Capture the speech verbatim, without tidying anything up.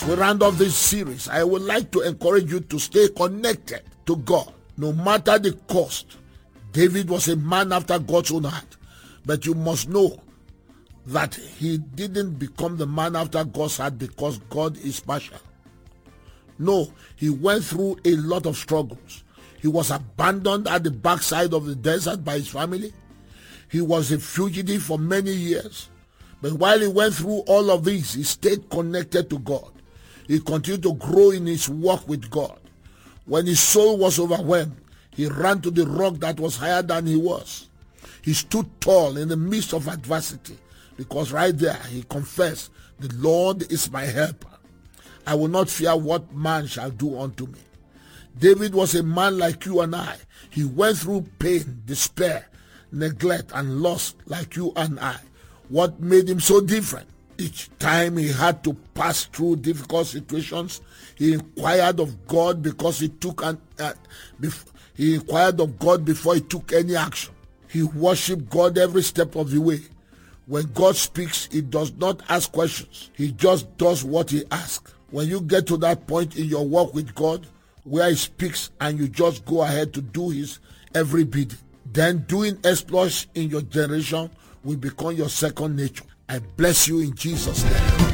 As we round off this series, I would like to encourage you to stay connected to God, no matter the cost. David was a man after God's own heart, but you must know that he didn't become the man after God's heart because God is partial. No, he went through a lot of struggles. He was abandoned at the backside of the desert by his family. He was a fugitive for many years. But while he went through all of this, he stayed connected to God. He continued to grow in his walk with God. When his soul was overwhelmed, he ran to the rock that was higher than he was. He stood tall in the midst of adversity because right there he confessed, "The Lord is my helper. I will not fear what man shall do unto me." David was a man like you and I. He went through pain, despair, neglect, and loss like you and I. What made him so different? Each time he had to pass through difficult situations, he inquired of God because he took an uh, bef- he inquired of God before he took any action. He worshipped God every step of the way. When God speaks, he does not ask questions. He just does what he asks. When you get to that point in your walk with God where he speaks and you just go ahead to do his every bidding, then doing exploits in your generation will become your second nature. I bless you in Jesus' name.